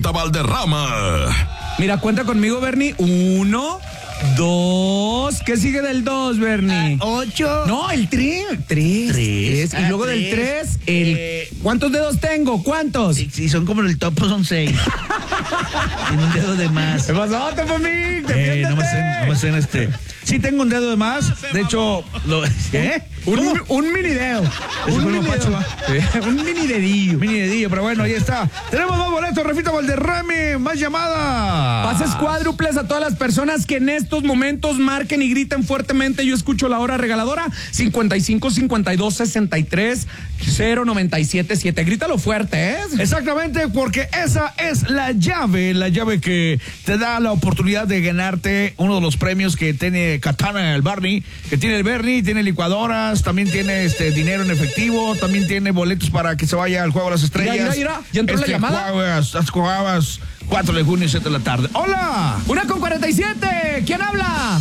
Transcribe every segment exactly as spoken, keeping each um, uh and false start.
Rafita Valderrama. Mira, cuenta conmigo, Bernie. Uno, dos. ¿Qué sigue del dos, Bernie? Ah, ocho. No, el tres. Tres. Tres. Y Ah, luego tres. del tres, el... Eh, ¿Cuántos dedos tengo? ¿Cuántos? Si, si son como el topo, son seis. Tiene un dedo de más. ¿Qué pasó, Topomix? Eh, no me hacen, no me hacen este. Sí tengo un dedo de más. De hecho, lo, ¿eh? Un, un mini dedo. Ese Un fue el mini mapacho, dedo. ¿va? Sí, un mini dedillo. Mini dedillo, pero bueno, ahí está. Tenemos dos boletos, Rafita Valderrame, más llamada. Pases cuádruples a todas las personas que en estos momentos marquen y griten fuertemente. Yo escucho la hora regaladora. cincuenta y cinco, cincuenta y dos, sesenta y tres, cero noventa y siete siete. Grítalo fuerte, ¿eh? Exactamente, porque esa es la llave, la llave que te da la oportunidad de ganarte uno de los premios que tiene Katana, el Barney, que tiene el Bernie, tiene licuadoras, también tiene este dinero en efectivo, también tiene boletos para que se vaya al Juego de las Estrellas. Mira, mira, mira, ¿ya entró la llamada? Juegas, las jugabas cuatro de junio, siete de la tarde. ¡Hola! Una con cuarenta y siete. ¿Quién habla?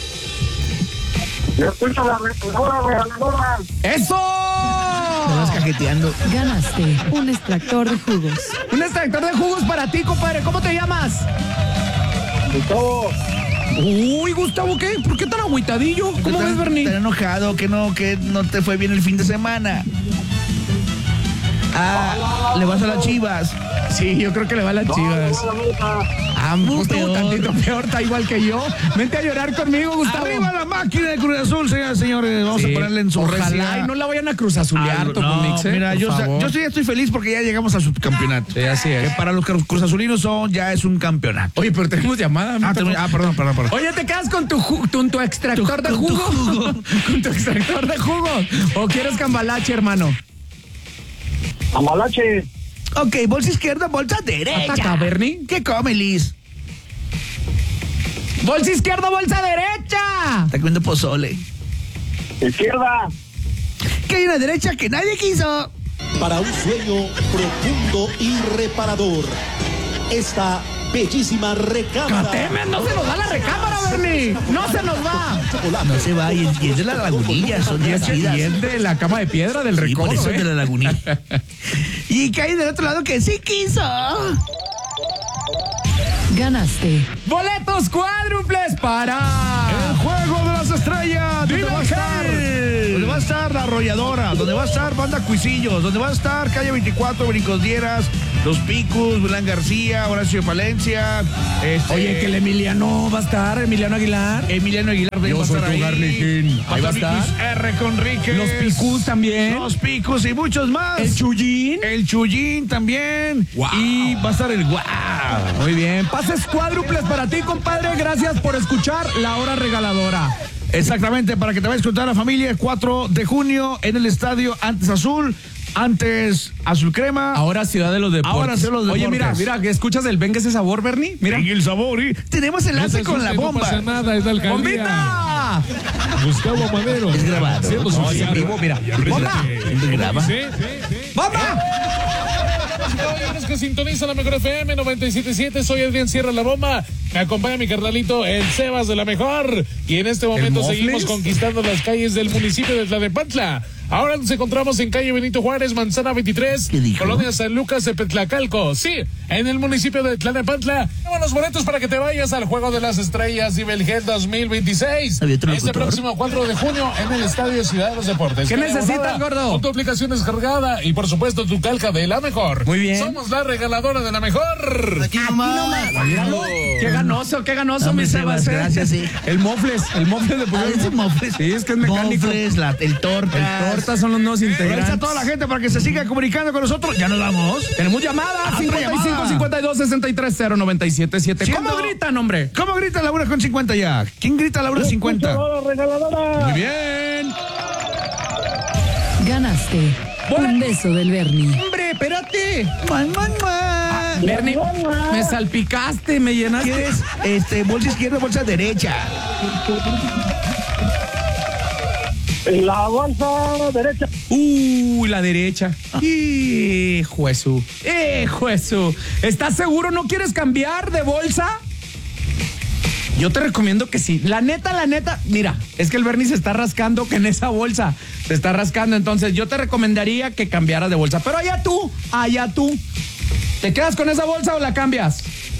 Yo escucho la hora regaladora. ¡Eso! Me vas cajeteando. Ganaste un extractor de jugos. Un extractor de jugos para ti, compadre. ¿Cómo te llamas? Gustavo, Uy, Gustavo, ¿qué? ¿Por qué tan agüitadillo? ¿Cómo ves, Bernie? Estás enojado que no, que no te fue bien el fin de semana. Ah, le vas a las Chivas. Sí, yo creo que le va a las Chivas. Ah, Gustavo, peor. tantito peor, está igual que yo. Vente a llorar conmigo, Gustavo. Arriba la máquina de Cruz Azul, señoras y señores. Vamos Sí, a ponerle en su ojalá recia. y no la vayan a cruzazulear, Ah, Topomix, no, ¿eh? mira, Por yo, favor. yo sí estoy feliz porque ya llegamos al subcampeonato. Sí, así es. Que para los cruz- cruzazulinos son, ya es un campeonato. Oye, pero tenemos llamada. ¿no? Ah, te- ah, perdón, perdón, perdón. Oye, ¿te quedas con tu, ju- con tu extractor de con tu jugo? jugo. ¿Con tu extractor de jugo? ¿O quieres cambalache, hermano? Amalache, Ok, bolsa izquierda, bolsa derecha. Ataca, Bernie. ¿Qué come, Liz? Bolsa izquierda, bolsa derecha. Está comiendo pozole. izquierda, ¿Qué hay en la derecha que nadie quiso? Para un sueño profundo y reparador. Esta bellísima recámara. Cateme, no se nos da la recámara, Bernie. No se nos va. Chocolate. No se va, y es, y es de la lagunilla, son Y días es, chidas. y es de la cama de piedra del Sí, por recodo, eso es ¿eh? de la lagunilla. ¿Y qué hay del otro lado que sí quiso? Ganaste Boletos cuádruples para El Juego de las Estrellas, donde Dile va a estar, qué. donde va a estar La Arrolladora, donde va a estar Banda Cuisillos, donde va a estar Calle veinticuatro, Brincos Dieras, Los Picos, Blan García, Horacio Palencia. Este, Oye, que el Emiliano va a estar, Emiliano Aguilar. Emiliano Aguilar de Yo va a soy estar tu ahí. Garliquín. Ahí va a estar. Luis R. Conríquez. Los Picús también. Los Picos y muchos más. El Chuyín. El Chuyín también. Wow. Y va a estar el Guau. Muy bien. Pases cuádruples para ti, compadre. Gracias por escuchar La Hora Regaladora. Exactamente, para que te vayas a contar a la familia, cuatro de junio en el estadio, antes azul, antes azul crema. Ahora Ciudad de los Deportes. Ahora Ciudad de los Oye, mira, Deportes. mira, que escuchas el venga ese sabor, Bernie. Mira. En el sabor, ¿eh? Tenemos enlace con la bomba. No pasa nada, es la alcaldía. ¡Bombita! Gustavo Madero. Es grabado. Haciendo su No, es en cigarro. vivo, mira. Ya ¡Bomba! ¿Siempre graba? Sí, sí, sí. ¡Bomba! Caballeros que sintonizan la Mejor F M noventa y siete punto siete, soy Adrián Sierra La Bomba, me acompaña mi carnalito el Sebas de la Mejor, y en este momento Mofles? seguimos conquistando las calles del municipio de Tlalnepantla. Ahora nos encontramos en calle Benito Juárez, Manzana veintitrés, ¿Qué dijo? Colonia San Lucas de Petlacalco, sí, en el municipio de Tlalnepantla. Tenemos los boletos para que te vayas al Juego de las Estrellas Ibelgel dos mil veintiséis, Había otro este locutor. próximo cuatro de junio en el Estadio Ciudad de los Deportes. ¿Qué Calle necesitas, Abonada, gordo? Con tu aplicación descargada y por supuesto tu calca de la Mejor. Muy bien. Somos la regaladora de la Mejor. Aquí nomás. Míralo. Qué ganoso, qué ganoso, Hombre, mi Sebas. Sebas, ¿eh? gracias, sí. El Mofles, el Mofles de Ah, ese Mofles. Sí, es que es mecánico. Mofles, la- el torta. El Torta son los nuevos Gracias integrantes. a toda la gente para que se siga comunicando con nosotros. Ya nos vamos. Tenemos llamada Ah, otra cincuenta y cinco, llamada. cincuenta y dos, sesenta y tres, cero noventa y siete siete. Siendo- ¿Cómo gritan, hombre? ¿Cómo grita la una con cincuenta ya? ¿Quién grita la una cincuenta? escucho la hora regaladora. Muy bien. Ganaste un beso del Bernie. Hombre, espérate. Mua, mua, mua. Bernie, me salpicaste, me llenaste. ¿Quieres este, bolsa izquierda o bolsa derecha? La bolsa derecha. Uy, la derecha. Hijo de su. Hijo de su. ¿Estás seguro? ¿No quieres cambiar de bolsa? Yo te recomiendo que sí. La neta, la neta. Mira, es que el Bernie se está rascando que en esa bolsa se está rascando. Entonces, yo te recomendaría que cambiaras de bolsa. Pero allá tú, allá tú. ¿Te quedas con esa bolsa o la cambias?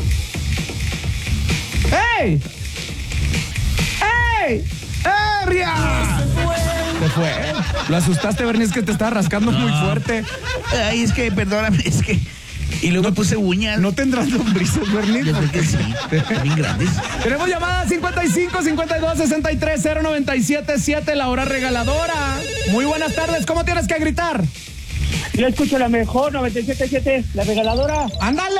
¡Ey! ¡Ey! ¡Erria! Se fue. Lo asustaste, Bernie, es que te estaba rascando no. muy fuerte. Ay, es que, perdóname, es que... Y luego me puse uñas. ¿No tendrás lombrices, Bernie? Yo creo que sí, bien grandes. Tenemos llamada cincuenta y cinco, cincuenta y dos, sesenta y tres, cero noventa y siete siete, la hora regaladora. Muy buenas tardes, ¿cómo tienes que gritar? Yo escucho la mejor, noventa y siete siete, la regaladora. ¡Ándale!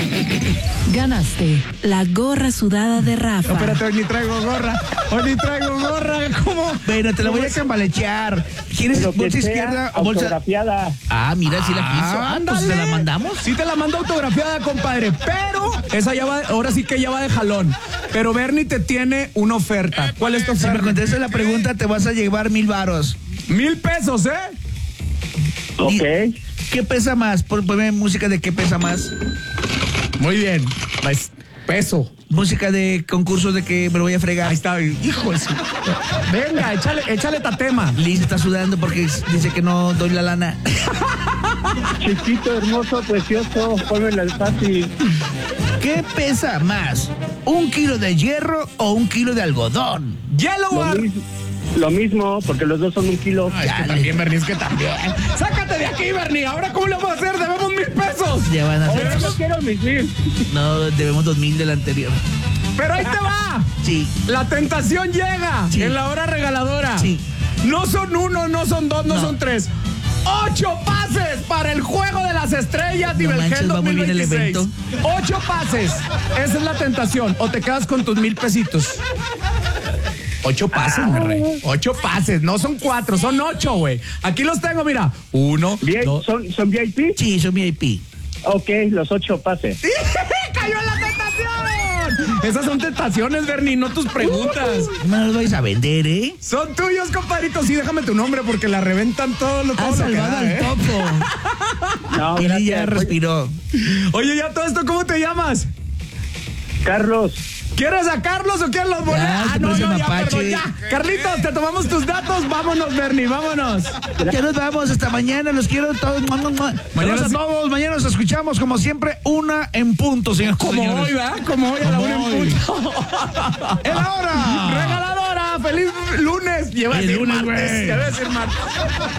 Ganaste la gorra sudada de Rafa. No, espérate, hoy ni traigo gorra. Hoy ni traigo gorra. ¿Cómo? Bueno, te la voy a cambalechear. ¿Quieres bolsa izquierda o bolsa? Autografiada. Ah, mira, si la quiso. Ah, pues te la mandamos. Sí te la mando autografiada, compadre. Pero esa ya va, ahora sí que ya va de jalón. Pero Bernie te tiene una oferta. ¿Cuál es tu oferta? Si me contestas la pregunta, te vas a llevar mil varos. Mil pesos, ¿eh? Ok. ¿Qué pesa más? Ponme música de qué pesa más. Muy bien. Pues, peso. Música de concurso de que me lo voy a fregar. Ahí está. Hijo de su... Venga, échale, échale tatema. Liz está sudando porque dice que no doy la lana. Chiquito, hermoso, precioso, pónmela fácil. ¿Qué pesa más? ¿Un kilo de hierro o un kilo de algodón? Yellow Lo, War. mis- lo mismo, porque los dos son un kilo. Ay, es que también, Bernie, es que también. Sácate de aquí, Bernie. ¿Ahora cómo le vamos a hacer? Debemos mil pesos. Ya van a Oye, hacer. yo quiero mis mil. No, debemos dos mil del anterior. Pero ahí te va. Sí. La tentación llega Sí. en la hora regaladora. Sí. No son uno, no son dos, no, No. son tres. Ocho pases para el Juego de las Estrellas No manches, Nivelgel va muy bien el dos mil veintiséis. evento. Ocho pases. Esa es la tentación. O te quedas con tus mil pesitos. Ocho pases, mi rey. Ocho pases. No son cuatro, son ocho, güey. Aquí los tengo, mira. Uno, Bien, dos. ¿son, ¿Son V I P? Sí, son V I P. Ok, los ocho pases. ¡Cayó en la tentación! Esas son tentaciones, Bernie, no tus preguntas. No me los vais a vender, ¿eh? Son tuyos, compadrito. Sí, déjame tu nombre porque la reventan todo lo todo Ha lo que salvado da, al ¿eh? topo. No, Y ya gracias. respiró. Oye, ya todo esto, ¿cómo te llamas? Carlos, ¿Quieres a Carlos o quieres los boletos? Ya, Ah, te no, parece no, ya, mapache. perdón, ya. Carlitos, te tomamos tus datos. Vámonos, Bernie, vámonos. Ya nos vamos, hasta mañana, los quiero todos. Mua, mua, mua. Mañana Saludos sí. a todos, mañana nos escuchamos como siempre, una en punto, señor. Como señores. hoy, ¿verdad? Como hoy a la Como una en hoy. punto. ¡En la hora! Regaladora, feliz lunes. Lleva a El decir lunes, martes. güey. Ya voy a decir martes.